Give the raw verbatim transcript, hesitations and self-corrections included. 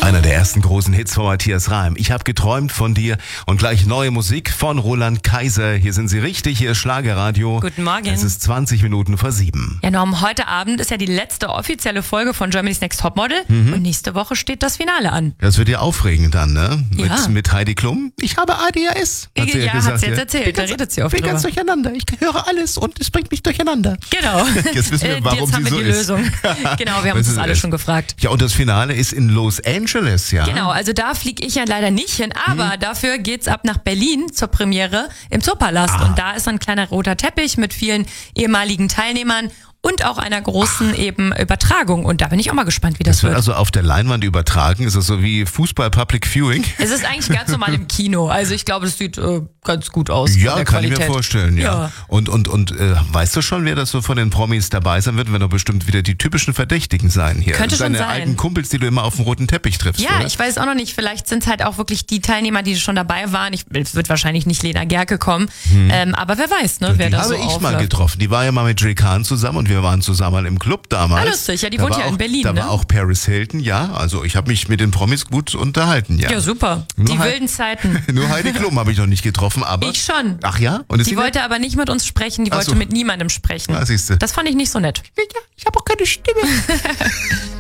Einer der ersten großen Hits von Matthias Reim. Ich habe geträumt von dir und gleich neue Musik von Roland Kaiser. Hier sind Sie richtig, hier ist Schlagerradio. Guten Morgen. Es ist zwanzig Minuten vor sieben. Ja, Norm, heute Abend ist ja die letzte offizielle Folge von Germany's Next Topmodel mhm. und nächste Woche steht das Finale an. Das wird ja aufregend dann, ne? Ja. Mit, mit Heidi Klum. Ich habe A D H S. Hat sie ja, ja gesagt, hat sie jetzt erzählt. Da redet sie oft drüber. Ich bin ganz durcheinander. Ich höre alles und es bringt mich durcheinander. Genau. Jetzt wissen wir, warum jetzt haben sie wir so die ist. Lösung. Genau, wir haben uns das alle schon gefragt. Ja, und das Finale ist in Los Angeles, ja? Genau, also da fliege ich ja leider nicht hin, aber hm. dafür geht's ab nach Berlin zur Premiere im Zoopalast. Ah. Und da ist ein kleiner roter Teppich mit vielen ehemaligen Teilnehmern und auch einer großen Ach. eben Übertragung. Und da bin ich auch mal gespannt, wie das, das wird. wird. Also auf der Leinwand übertragen, ist das so wie Fußball Public Viewing? Es ist eigentlich ganz normal im Kino. Also ich glaube, das sieht äh, ganz gut aus. Ja, von der kann Qualität. ich mir vorstellen, ja. ja. Und, und, und äh, weißt du schon, wer das so von den Promis dabei sein wird? Wenn doch bestimmt wieder die typischen Verdächtigen sein hier. Könnte schon Deine sein. alten Kumpels, die du immer auf dem roten Teppich triffst, Ja, oder? ich weiß auch noch nicht. Vielleicht sind es halt auch wirklich die Teilnehmer, die schon dabei waren. Ich, es wird wahrscheinlich nicht Lena Gerke kommen. Hm. Ähm, aber wer weiß, ne, wer die da habe so ich aufläuft. mal getroffen. Die war ja mal mit Jay Khan zusammen und wir waren zusammen im Club damals. Ah, lustig. Ja, die da wohnt ja auch, in Berlin, Da ne? war auch Paris Hilton, ja. Also ich habe mich mit den Promis gut unterhalten, ja. Ja, super. Nur die He- wilden Zeiten. Nur Heidi Klum habe ich noch nicht getroffen, aber... Ich schon. Ach ja? Und ist Die sie wollte aber nicht mit uns sprechen, die Ach wollte so. mit niemandem sprechen. Ah, siehste. Das fand ich nicht so nett. Ja, ich habe auch keine Stimme.